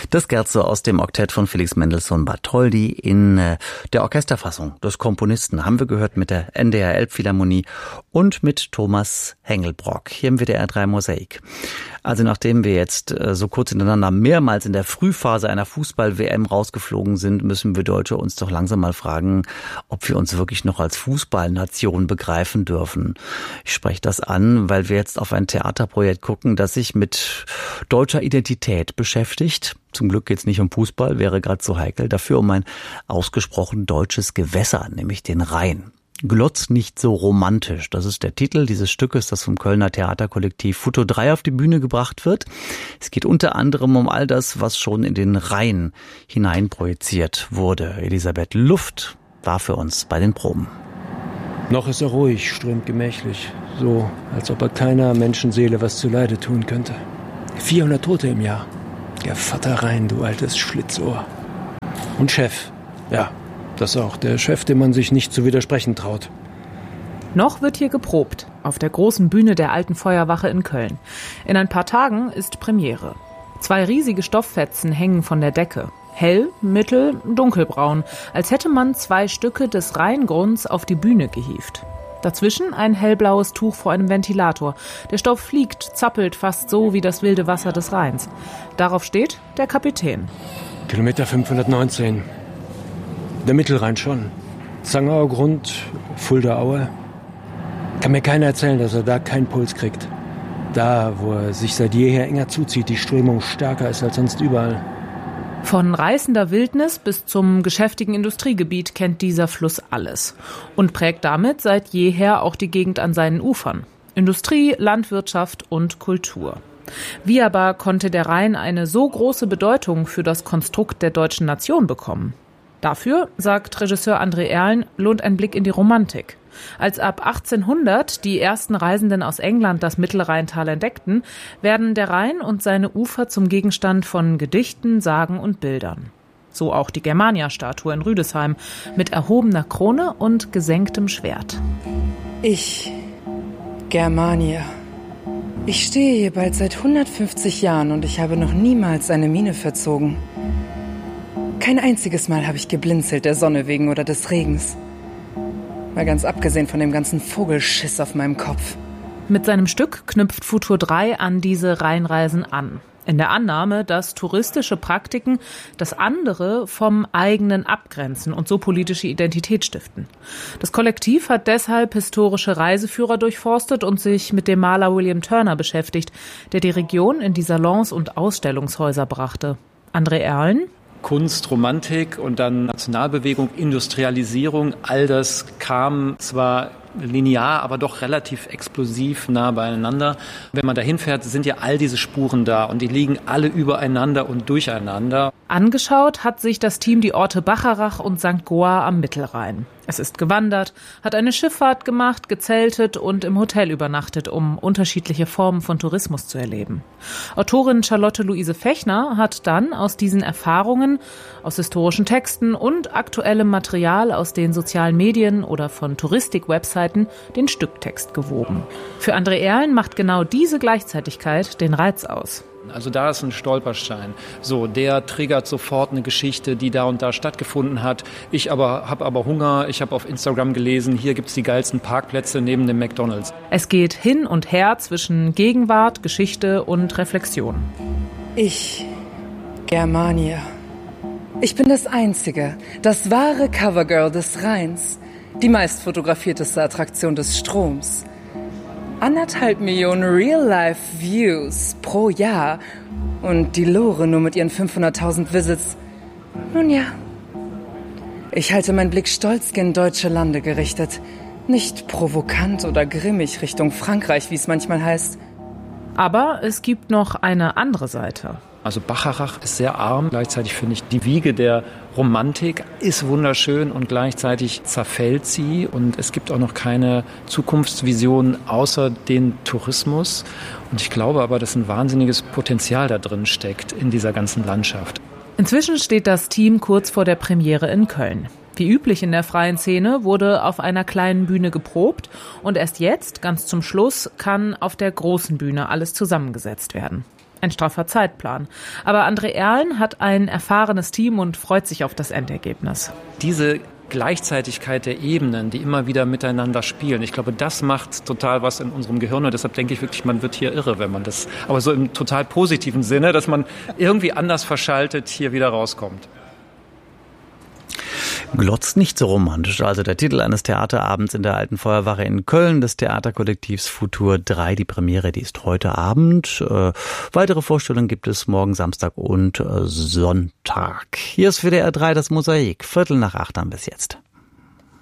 Das Scherzo aus dem Oktett von Felix Mendelssohn Bartholdy in der Orchesterfassung des Komponisten haben wir gehört mit der NDR Elbphilharmonie und mit Thomas Hengelbrock hier im WDR 3 Mosaik. Also nachdem wir jetzt so kurz hintereinander mehrmals in der Frühphase einer Fußball-WM rausgeflogen sind, müssen wir Deutsche uns doch langsam mal fragen, ob wir uns wirklich noch als Fußballnation begreifen dürfen. Ich spreche das an, weil wir jetzt auf ein Theaterprojekt gucken, das sich mit deutscher Identität beschäftigt. Zum Glück geht's nicht um Fußball, wäre gerade so heikel. Dafür um ein ausgesprochen deutsches Gewässer, nämlich den Rhein. Glotz nicht so romantisch. Das ist der Titel dieses Stückes, das vom Kölner Theaterkollektiv Futur 3 auf die Bühne gebracht wird. Es geht unter anderem um all das, was schon in den Rhein hineinprojiziert wurde. Elisabeth Luft war für uns bei den Proben. Noch ist er ruhig, strömt gemächlich. So, als ob er keiner Menschenseele was zuleide tun könnte. 400 Tote im Jahr. Der Vater Rhein, du altes Schlitzohr. Und Chef. Ja, das auch. Der Chef, dem man sich nicht zu widersprechen traut. Noch wird hier geprobt. Auf der großen Bühne der Alten Feuerwache in Köln. In ein paar Tagen ist Premiere. 2 riesige Stofffetzen hängen von der Decke. Hell, mittel, dunkelbraun. Als hätte man 2 Stücke des Rheingrunds auf die Bühne gehievt. Dazwischen ein hellblaues Tuch vor einem Ventilator. Der Stoff fliegt, zappelt fast so wie das wilde Wasser des Rheins. Darauf steht der Kapitän. Kilometer 519. Der Mittelrhein schon. Zangauer Grund, Fulda Aue. Kann mir keiner erzählen, dass er da keinen Puls kriegt. Da, wo er sich seit jeher enger zuzieht, die Strömung stärker ist als sonst überall. Von reißender Wildnis bis zum geschäftigen Industriegebiet kennt dieser Fluss alles und prägt damit seit jeher auch die Gegend an seinen Ufern. Industrie, Landwirtschaft und Kultur. Wie aber konnte der Rhein eine so große Bedeutung für das Konstrukt der deutschen Nation bekommen? Dafür, sagt Regisseur André Erlen, lohnt ein Blick in die Romantik. Als ab 1800 die ersten Reisenden aus England das Mittelrheintal entdeckten, werden der Rhein und seine Ufer zum Gegenstand von Gedichten, Sagen und Bildern. So auch die Germania-Statue in Rüdesheim mit erhobener Krone und gesenktem Schwert. Ich, Germania. Ich stehe hier bald seit 150 Jahren und ich habe noch niemals eine Miene verzogen. Kein einziges Mal habe ich geblinzelt, der Sonne wegen oder des Regens. Mal ganz abgesehen von dem ganzen Vogelschiss auf meinem Kopf. Mit seinem Stück knüpft Futur 3 an diese Rheinreisen an. In der Annahme, dass touristische Praktiken das andere vom eigenen abgrenzen und so politische Identität stiften. Das Kollektiv hat deshalb historische Reiseführer durchforstet und sich mit dem Maler William Turner beschäftigt, der die Region in die Salons und Ausstellungshäuser brachte. André Erlen: Kunst, Romantik und dann Nationalbewegung, Industrialisierung, all das kam zwar linear, aber doch relativ explosiv nah beieinander. Wenn man da hinfährt, sind ja all diese Spuren da und die liegen alle übereinander und durcheinander. Angeschaut hat sich das Team die Orte Bacharach und St. Goar am Mittelrhein. Es ist gewandert, hat eine Schifffahrt gemacht, gezeltet und im Hotel übernachtet, um unterschiedliche Formen von Tourismus zu erleben. Autorin Charlotte Luise Fechner hat dann aus diesen Erfahrungen, aus historischen Texten und aktuellem Material aus den sozialen Medien oder von Touristik-Webseiten den Stücktext gewoben. Für André Erlen macht genau diese Gleichzeitigkeit den Reiz aus. Also da ist ein Stolperstein. So, der triggert sofort eine Geschichte, die da und da stattgefunden hat. Ich habe aber Hunger. Ich habe auf Instagram gelesen, hier gibt's die geilsten Parkplätze neben dem McDonald's. Es geht hin und her zwischen Gegenwart, Geschichte und Reflexion. Ich, Germania. Ich bin das einzige, das wahre Covergirl des Rheins. Die meistfotografierteste Attraktion des Stroms. 1,5 Millionen Real-Life-Views pro Jahr. Und die Lore nur mit ihren 500.000 Visits. Nun ja. Ich halte meinen Blick stolz gen deutsche Lande gerichtet. Nicht provokant oder grimmig Richtung Frankreich, wie es manchmal heißt. Aber es gibt noch eine andere Seite. Also Bacharach ist sehr arm. Gleichzeitig finde ich, die Wiege der Romantik ist wunderschön und gleichzeitig zerfällt sie. Und es gibt auch noch keine Zukunftsvision außer den Tourismus. Und ich glaube aber, dass ein wahnsinniges Potenzial da drin steckt in dieser ganzen Landschaft. Inzwischen steht das Team kurz vor der Premiere in Köln. Wie üblich in der freien Szene wurde auf einer kleinen Bühne geprobt und erst jetzt, ganz zum Schluss, kann auf der großen Bühne alles zusammengesetzt werden. Ein straffer Zeitplan. Aber André Erlen hat ein erfahrenes Team und freut sich auf das Endergebnis. Diese Gleichzeitigkeit der Ebenen, die immer wieder miteinander spielen, ich glaube, das macht total was in unserem Gehirn. Und deshalb denke ich wirklich, man wird hier irre, wenn man das, aber so im total positiven Sinne, dass man irgendwie anders verschaltet hier wieder rauskommt. Glotzt nicht so romantisch, also der Titel eines Theaterabends in der Alten Feuerwache in Köln des Theaterkollektivs Futur 3. Die Premiere, die ist heute Abend. Weitere Vorstellungen gibt es morgen Samstag und Sonntag. Hier ist WDR 3 das Mosaik, 7:45 bis jetzt.